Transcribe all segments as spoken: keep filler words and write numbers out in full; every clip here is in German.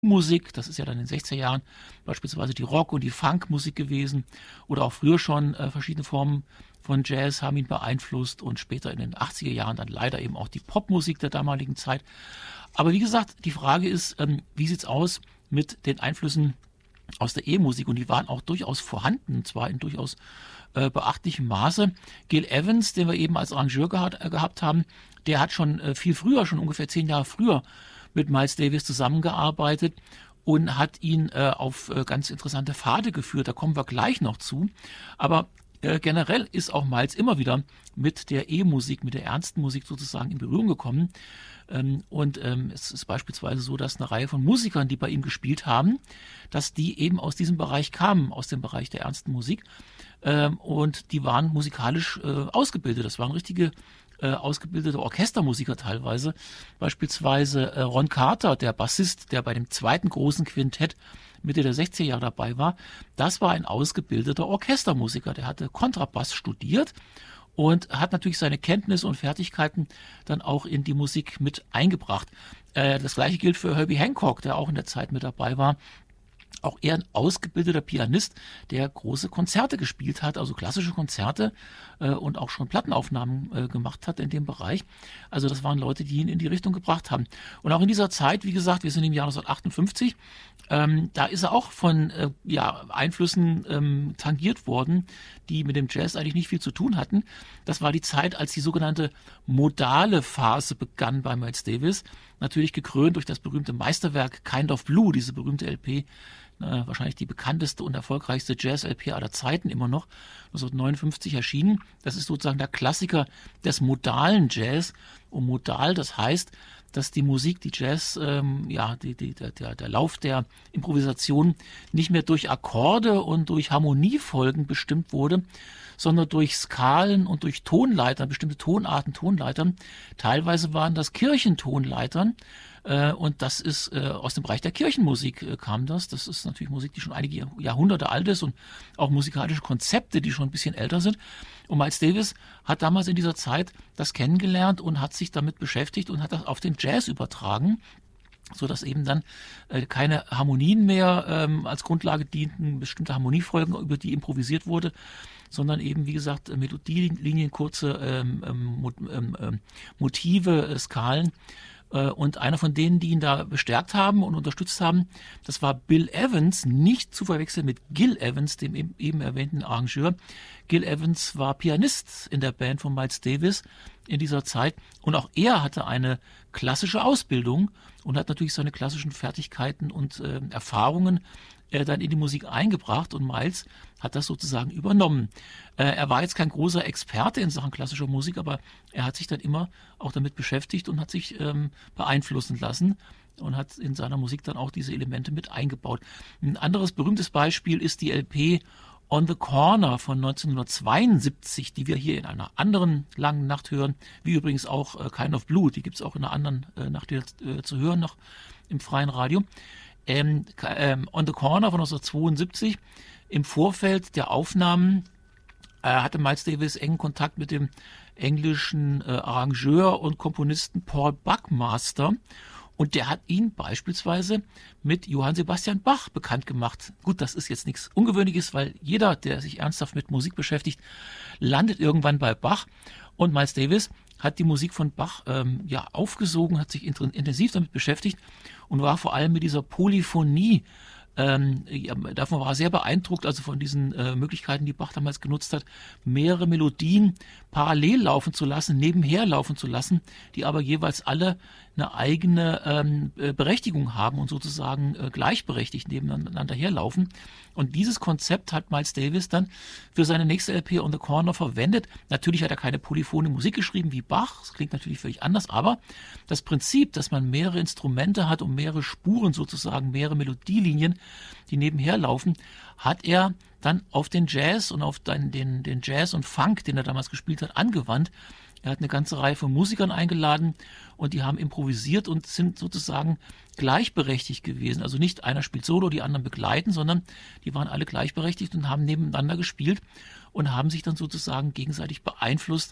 Musik, das ist ja dann in den sechziger Jahren beispielsweise die Rock- und die Funkmusik gewesen oder auch früher schon äh, verschiedene Formen von Jazz haben ihn beeinflusst und später in den achtziger Jahren dann leider eben auch die Popmusik der damaligen Zeit. Aber wie gesagt, die Frage ist, ähm, wie sieht's aus mit den Einflüssen aus der E-Musik, und die waren auch durchaus vorhanden, und zwar in durchaus äh, beachtlichem Maße. Gil Evans, den wir eben als Arrangeur gehabt, äh, gehabt haben, der hat schon äh, viel früher, schon ungefähr zehn Jahre früher mit Miles Davis zusammengearbeitet und hat ihn äh, auf äh, ganz interessante Pfade geführt. Da kommen wir gleich noch zu. Aber äh, generell ist auch Miles immer wieder mit der E-Musik, mit der ernsten Musik sozusagen in Berührung gekommen. Ähm, und ähm, es ist beispielsweise so, dass eine Reihe von Musikern, die bei ihm gespielt haben, dass die eben aus diesem Bereich kamen, aus dem Bereich der ernsten Musik. Ähm, und die waren musikalisch äh, ausgebildet. Das waren richtige Äh, ausgebildete Orchestermusiker teilweise. Beispielsweise äh, Ron Carter, der Bassist, der bei dem zweiten großen Quintett Mitte der sechziger Jahre dabei war, das war ein ausgebildeter Orchestermusiker. Der hatte Kontrabass studiert und hat natürlich seine Kenntnisse und Fertigkeiten dann auch in die Musik mit eingebracht. Äh, das gleiche gilt für Herbie Hancock, der auch in der Zeit mit dabei war. Auch er ein ausgebildeter Pianist, der große Konzerte gespielt hat, also klassische Konzerte äh, und auch schon Plattenaufnahmen äh, gemacht hat in dem Bereich. Also das waren Leute, die ihn in die Richtung gebracht haben. Und auch in dieser Zeit, wie gesagt, wir sind im Jahr neunzehnhundertachtundfünfzig, ähm, da ist er auch von äh, ja, Einflüssen ähm, tangiert worden, die mit dem Jazz eigentlich nicht viel zu tun hatten. Das war die Zeit, als die sogenannte modale Phase begann bei Miles Davis. Natürlich gekrönt durch das berühmte Meisterwerk Kind of Blue, diese berühmte L P, äh, wahrscheinlich die bekannteste und erfolgreichste Jazz-L P aller Zeiten immer noch, neunzehnhundertneunundfünfzig erschienen. Das ist sozusagen der Klassiker des modalen Jazz. Und modal, das heißt, dass die Musik, die Jazz, ähm, ja, die, die, der, der Lauf der Improvisation nicht mehr durch Akkorde und durch Harmoniefolgen bestimmt wurde, sondern durch Skalen und durch Tonleitern, bestimmte Tonarten, Tonleitern. Teilweise waren das Kirchentonleitern, äh, und das ist äh, aus dem Bereich der Kirchenmusik äh, kam das. Das ist natürlich Musik, die schon einige Jahrhunderte alt ist und auch musikalische Konzepte, die schon ein bisschen älter sind. Und Miles Davis hat damals in dieser Zeit das kennengelernt und hat sich damit beschäftigt und hat das auf den Jazz übertragen, so dass eben dann äh, keine Harmonien mehr ähm, als Grundlage dienten, bestimmte Harmoniefolgen, über die improvisiert wurde, sondern eben, wie gesagt, Melodielinien, kurze ähm, ähm, ähm, Motive, äh, Skalen. Äh, und einer von denen, die ihn da bestärkt haben und unterstützt haben, das war Bill Evans, nicht zu verwechseln mit Gil Evans, dem eben, eben erwähnten Arrangeur. Gil Evans war Pianist in der Band von Miles Davis in dieser Zeit und auch er hatte eine klassische Ausbildung und hat natürlich seine klassischen Fertigkeiten und äh, Erfahrungen äh, dann in die Musik eingebracht, und Miles hat das sozusagen übernommen. Äh, er war jetzt kein großer Experte in Sachen klassischer Musik, aber er hat sich dann immer auch damit beschäftigt und hat sich ähm, beeinflussen lassen und hat in seiner Musik dann auch diese Elemente mit eingebaut. Ein anderes berühmtes Beispiel ist die L P On the Corner von neunzehnhundertzweiundsiebzig, die wir hier in einer anderen langen Nacht hören, wie übrigens auch äh, Kind of Blue, die gibt es auch in einer anderen äh, Nacht äh, zu hören, noch im freien Radio. Ähm, ähm, On the Corner von neunzehnhundertzweiundsiebzig, im Vorfeld der Aufnahmen äh, hatte Miles Davis engen Kontakt mit dem englischen äh, Arrangeur und Komponisten Paul Buckmaster. Und der hat ihn beispielsweise mit Johann Sebastian Bach bekannt gemacht. Gut, das ist jetzt nichts Ungewöhnliches, weil jeder, der sich ernsthaft mit Musik beschäftigt, landet irgendwann bei Bach. Und Miles Davis hat die Musik von Bach ähm, ja aufgesogen, hat sich intensiv damit beschäftigt und war vor allem mit dieser Polyphonie, Ähm, ja, davon war er sehr beeindruckt, also von diesen äh, Möglichkeiten, die Bach damals genutzt hat, mehrere Melodien parallel laufen zu lassen, nebenher laufen zu lassen, die aber jeweils alle eine eigene ähm, Berechtigung haben und sozusagen äh, gleichberechtigt nebeneinander herlaufen. Und dieses Konzept hat Miles Davis dann für seine nächste L P On the Corner verwendet. Natürlich hat er keine polyphone Musik geschrieben wie Bach, das klingt natürlich völlig anders, aber das Prinzip, dass man mehrere Instrumente hat und mehrere Spuren sozusagen, mehrere Melodielinien, die nebenher laufen, hat er dann auf den Jazz und auf den, den, den Jazz und Funk, den er damals gespielt hat, angewandt. Er hat eine ganze Reihe von Musikern eingeladen und die haben improvisiert und sind sozusagen gleichberechtigt gewesen. Also nicht einer spielt Solo, die anderen begleiten, sondern die waren alle gleichberechtigt und haben nebeneinander gespielt und haben sich dann sozusagen gegenseitig beeinflusst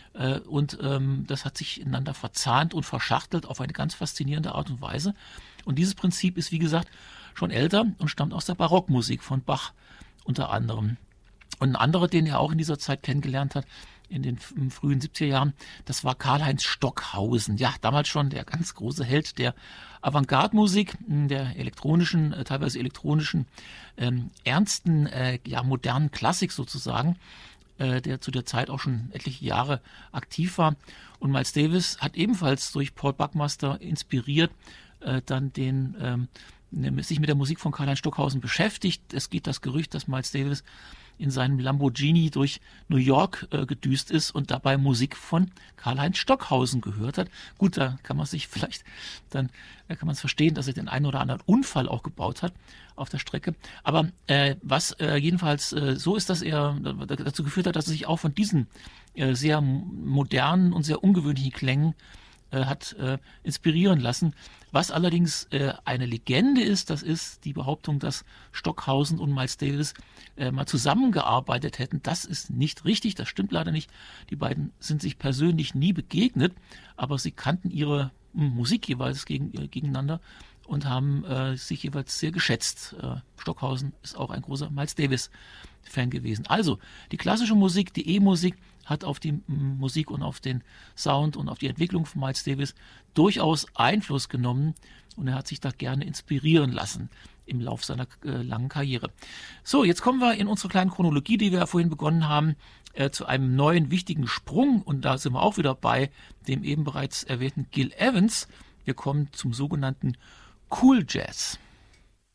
Äh, und ähm, das hat sich ineinander verzahnt und verschachtelt auf eine ganz faszinierende Art und Weise. Und dieses Prinzip ist, wie gesagt, schon älter und stammt aus der Barockmusik von Bach unter anderem. Und ein anderer, den er auch in dieser Zeit kennengelernt hat, in den frühen siebziger Jahren, das war Karlheinz Stockhausen. Ja, damals schon der ganz große Held der Avantgarde-Musik, der elektronischen, teilweise elektronischen, ähm, ernsten, äh, ja, modernen Klassik sozusagen, äh, der zu der Zeit auch schon etliche Jahre aktiv war. Und Miles Davis hat ebenfalls durch Paul Buckmaster inspiriert, äh, dann den, ähm, sich mit der Musik von Karlheinz Stockhausen beschäftigt. Es geht das Gerücht, dass Miles Davis in seinem Lamborghini durch New York äh, gedüst ist und dabei Musik von Karlheinz Stockhausen gehört hat. Gut, da kann man sich vielleicht, dann da kann man es verstehen, dass er den einen oder anderen Unfall auch gebaut hat auf der Strecke. Aber äh, was äh, jedenfalls äh, so ist, dass er äh, dazu geführt hat, dass er sich auch von diesen äh, sehr modernen und sehr ungewöhnlichen Klängen äh, hat äh, inspirieren lassen. Was allerdings äh, eine Legende ist, das ist die Behauptung, dass Stockhausen und Miles Davis äh, mal zusammengearbeitet hätten. Das ist nicht richtig, das stimmt leider nicht. Die beiden sind sich persönlich nie begegnet, aber sie kannten ihre mh, Musik jeweils gegen, äh, gegeneinander und haben äh, sich jeweils sehr geschätzt. Äh, Stockhausen ist auch ein großer Miles Davis-Fan gewesen. Also, die klassische Musik, die E-Musik, hat auf die Musik und auf den Sound und auf die Entwicklung von Miles Davis durchaus Einfluss genommen und er hat sich da gerne inspirieren lassen im Lauf seiner äh, langen Karriere. So, jetzt kommen wir in unsere kleine Chronologie, die wir ja vorhin begonnen haben, äh, zu einem neuen wichtigen Sprung und da sind wir auch wieder bei dem eben bereits erwähnten Gil Evans. Wir kommen zum sogenannten Cool Jazz.